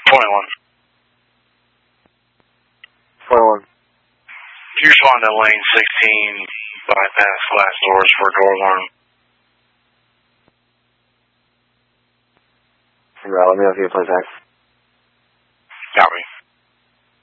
21. 21. If you respond to lane 16, bypass glass doors for door alarm. Let me know if you can play back.